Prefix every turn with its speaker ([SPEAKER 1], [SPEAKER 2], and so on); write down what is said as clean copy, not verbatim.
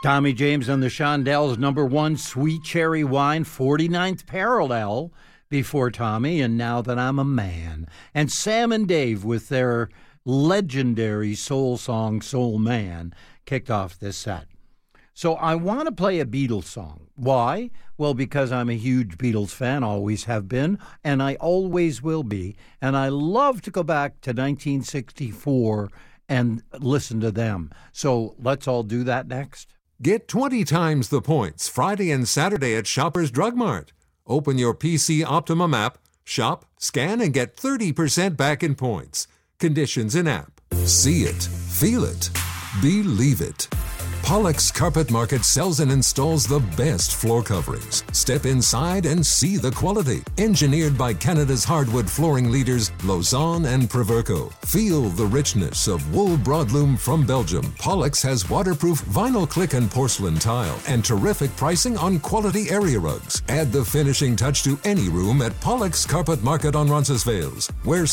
[SPEAKER 1] Tommy James and the Shondells, number one, Sweet Cherry Wine, 49th parallel before Tommy, and Now That I'm a Man. And Sam and Dave with their legendary soul song, Soul Man, kicked off this set. So I want to play a Beatles song. Why? Well, because I'm a huge Beatles fan, always have been, and I always will be. And I love to go back to 1964 and listen to them. So let's all do that next.
[SPEAKER 2] Get 20 times the points Friday and Saturday at Shoppers Drug Mart. Open your PC Optimum app, shop, scan, and get 30% back in points. Conditions in app. See it, feel it, believe it. Pollux Carpet Market sells and installs the best floor coverings. Step inside and see the quality. Engineered by Canada's hardwood flooring leaders, Lausanne and Proverco. Feel the richness of wool broadloom from Belgium. Pollux has waterproof vinyl click and porcelain tile and terrific pricing on quality area rugs. Add the finishing touch to any room at Pollux Carpet Market on Roncesvalles, where